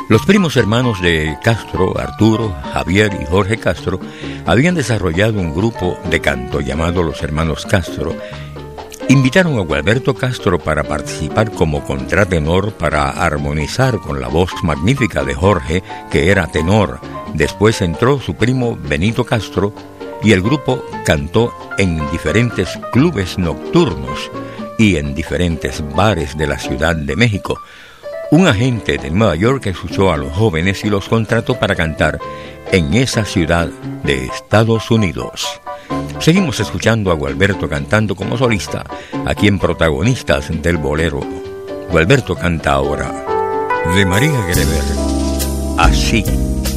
Los primos hermanos de Castro, Arturo, Javier y Jorge Castro, habían desarrollado un grupo de canto llamado Los Hermanos Castro. Invitaron a Gualberto Castro para participar como contratenor para armonizar con la voz magnífica de Jorge, que era tenor. Después entró su primo Benito Castro y el grupo cantó en diferentes clubes nocturnos y en diferentes bares de la Ciudad de México. Un agente de Nueva York escuchó a los jóvenes y los contrató para cantar en esa ciudad de Estados Unidos. Seguimos escuchando a Gualberto cantando como solista, aquí en Protagonistas del Bolero. Gualberto canta ahora de María Greber, Así.